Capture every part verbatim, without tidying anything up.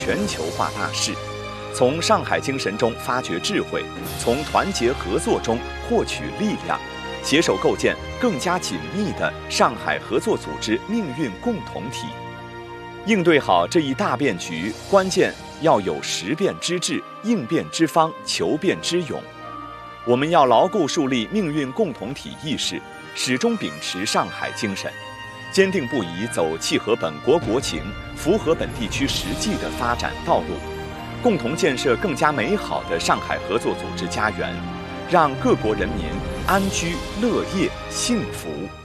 全球化大势，从上海精神中发掘智慧，从团结合作中获取力量，携手构建更加紧密的上海合作组织命运共同体。应对好这一大变局，关键要有识变之智、应变之方、求变之勇。我们要牢固树立命运共同体意识，始终秉持上海精神，坚定不移走契合本国国情、符合本地区实际的发展道路，共同建设更加美好的上海合作组织家园，让各国人民安居乐业、幸福。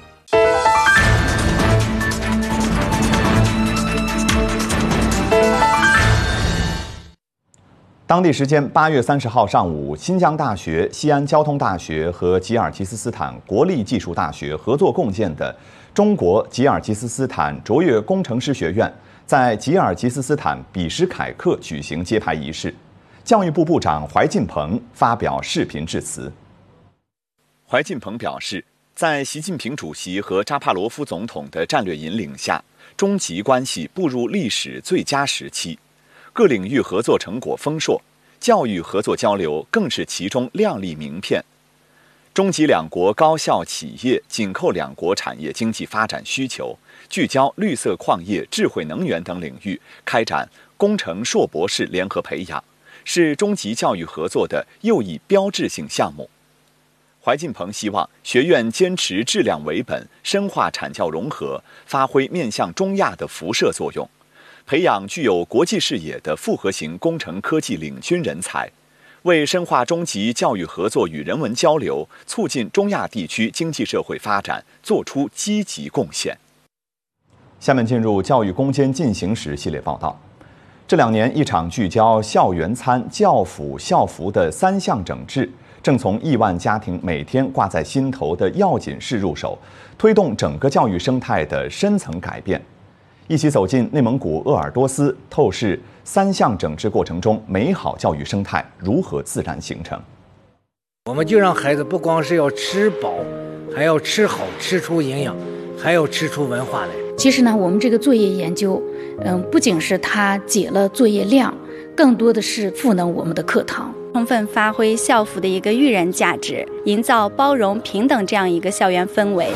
当地时间八月三十号上午，新疆大学、西安交通大学和吉尔吉斯斯坦国立技术大学合作共建的中国吉尔吉斯斯坦卓越工程师学院在吉尔吉斯斯坦比什凯克举行揭牌仪式。教育部部长怀进鹏发表视频致辞。怀进鹏表示，在习近平主席和扎帕罗夫总统的战略引领下，中吉关系步入历史最佳时期。各领域合作成果丰硕，教育合作交流更是其中亮丽名片。中吉两国高校企业紧扣两国产业经济发展需求，聚焦绿色矿业、智慧能源等领域，开展工程硕博士联合培养，是中吉教育合作的又一标志性项目。怀进鹏希望学院坚持质量为本，深化产教融合，发挥面向中亚的辐射作用，培养具有国际视野的复合型工程科技领军人才，为深化中吉教育合作与人文交流，促进中亚地区经济社会发展做出积极贡献。下面进入教育攻坚进行时系列报道。这两年，一场聚焦校园餐、教辅、校服的三项整治，正从亿万家庭每天挂在心头的要紧事入手，推动整个教育生态的深层改变。一起走进内蒙古鄂尔多斯，透视三项整治过程中美好教育生态如何自然形成。 我们就让孩子不光是要吃饱，还要吃好，吃出营养，还要吃出文化来。 其实呢，我们这个作业研究，嗯，不仅是它解了作业量，更多的是赋能我们的课堂， 充分发挥校服的一个育人价值，营造包容平等这样一个校园氛围。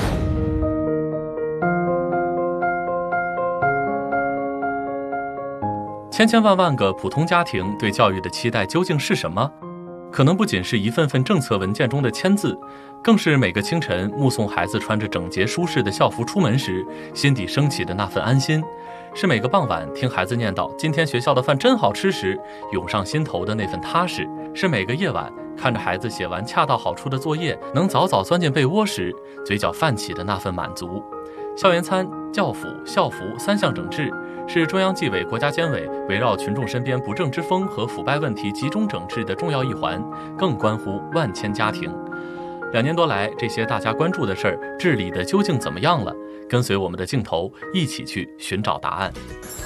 千千万万个普通家庭对教育的期待究竟是什么？可能不仅是一份份政策文件中的签字，更是每个清晨目送孩子穿着整洁舒适的校服出门时，心底升起的那份安心，是每个傍晚听孩子念叨今天学校的饭真好吃时涌上心头的那份踏实，是每个夜晚看着孩子写完恰到好处的作业能早早钻进被窝时嘴角泛起的那份满足。校园餐、教辅、校服三项整治是中央纪委国家监委围绕群众身边不正之风和腐败问题集中整治的重要一环，更关乎万千家庭。两年多来，这些大家关注的事儿治理的究竟怎么样了？跟随我们的镜头一起去寻找答案。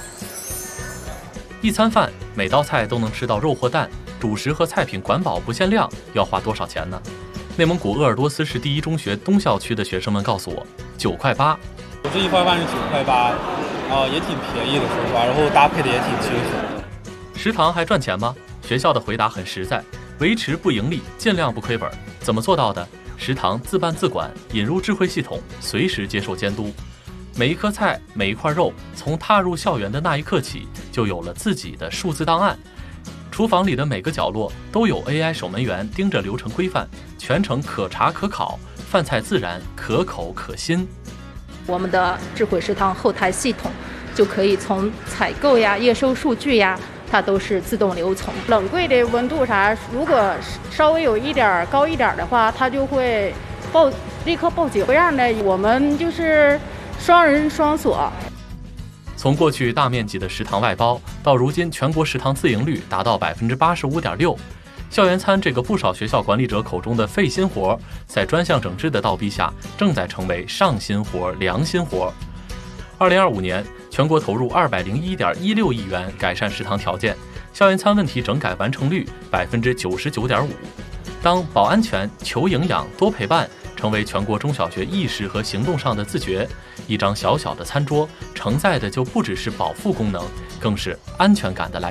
一餐饭每道菜都能吃到肉或蛋，主食和菜品管饱不限量，要花多少钱呢？内蒙古鄂尔多斯市第一中学东校区的学生们告诉我，九块八。 我这一块饭是九块八，啊，也挺便宜的，说实话，然后搭配的也挺清楚的。 食堂还赚钱吗？学校的回答很实在，维持不盈利，尽量不亏本。怎么做到的？食堂自办自管，引入智慧系统，随时接受监督。每一颗菜，每一块肉，从踏入校园的那一刻起，就有了自己的数字档案。厨房里的每个角落都有 A I 守门员盯着流程规范，全程可查可考，饭菜自然，可口可心。 我们的智慧食堂后台系统就可以从采购呀、验收数据呀，它都是自动流从。 冷柜的温度啥，如果稍微有一点高一点的话，它就会报立刻报警。这样的我们就是双人双锁。 从过去大面积的食堂外包，到如今全国食堂自营率达到百分之八十五点六。校园餐这个不少学校管理者口中的费心活，在专项整治的倒逼下，正在成为上心活、良心活。二零二五年，全国投入二百零一点一六亿元改善食堂条件，校园餐问题整改完成率百分之九十九点五。当保安全、求营养、多陪伴成为全国中小学意识和行动上的自觉，一张小小的餐桌承载的就不只是饱腹功能，更是安全感的来源。